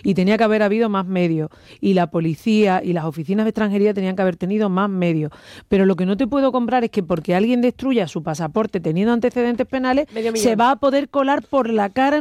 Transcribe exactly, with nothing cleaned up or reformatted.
y tenía que haber habido más medios, y la policía y las oficinas de extranjería tenían que haber tenido más medios. Pero lo que no te puedo comprar es que porque alguien destruya su pasaporte teniendo antecedentes penales, se va a poder colar por la cara